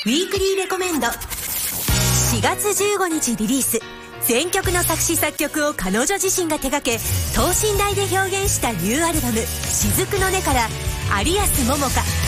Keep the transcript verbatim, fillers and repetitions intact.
ウィークリーレコメンド。しがつじゅうごにちリリース、全曲の作詞作曲を彼女自身が手掛け等身大で表現したニューアルバム「雫の音」から有安桃香